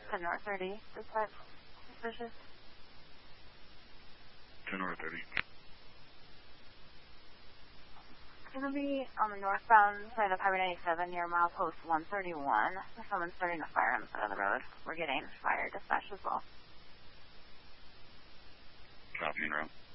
10 North 30. Dispatch. Suspicious. 10 North 30. It's going to be on the northbound side of Highway 97 near milepost 131. Someone's starting to fire on the side of the road. We're getting fire dispatch as well. Copy, en route.